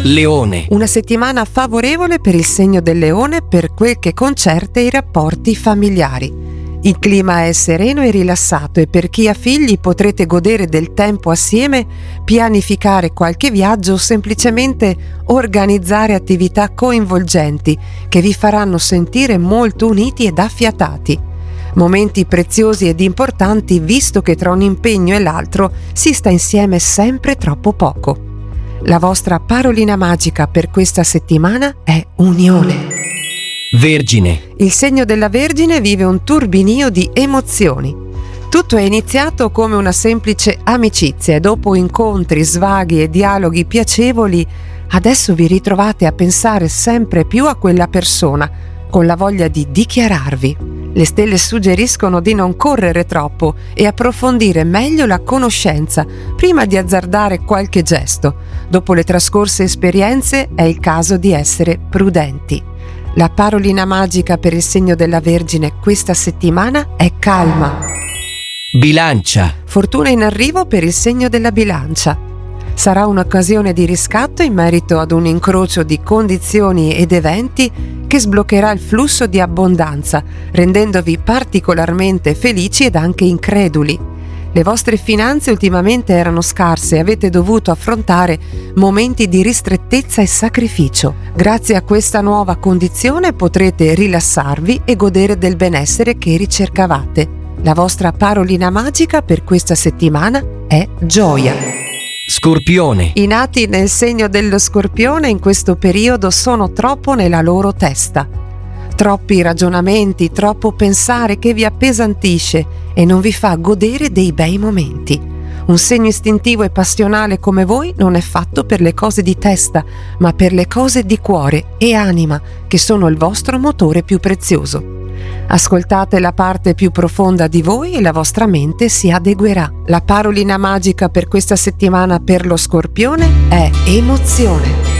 Leone. Una settimana favorevole per il segno del Leone per quel che concerne i rapporti familiari. Il clima è sereno e rilassato e per chi ha figli potrete godere del tempo assieme, pianificare qualche viaggio o semplicemente organizzare attività coinvolgenti che vi faranno sentire molto uniti ed affiatati. Momenti preziosi ed importanti visto che tra un impegno e l'altro si sta insieme sempre troppo poco. La vostra parolina magica per questa settimana è unione. Vergine. Il segno della Vergine vive un turbinio di emozioni. Tutto è iniziato come una semplice amicizia e dopo incontri, svaghi e dialoghi piacevoli, adesso vi ritrovate a pensare sempre più a quella persona, con la voglia di dichiararvi. Le stelle suggeriscono di non correre troppo e approfondire meglio la conoscenza prima di azzardare qualche gesto. Dopo le trascorse esperienze è il caso di essere prudenti. La parolina magica per il segno della Vergine questa settimana è calma. Bilancia. Fortuna in arrivo per il segno della Bilancia. Sarà un'occasione di riscatto in merito ad un incrocio di condizioni ed eventi che sbloccherà il flusso di abbondanza, rendendovi particolarmente felici ed anche increduli. Le vostre finanze ultimamente erano scarse e avete dovuto affrontare momenti di ristrettezza e sacrificio. Grazie a questa nuova condizione potrete rilassarvi e godere del benessere che ricercavate. La vostra parolina magica per questa settimana è gioia. Scorpione. I nati nel segno dello Scorpione in questo periodo sono troppo nella loro testa. Troppi ragionamenti, troppo pensare che vi appesantisce e non vi fa godere dei bei momenti. Un segno istintivo e passionale come voi non è fatto per le cose di testa, ma per le cose di cuore e anima, che sono il vostro motore più prezioso. Ascoltate la parte più profonda di voi e la vostra mente si adeguerà. La parolina magica per questa settimana per lo Scorpione è emozione.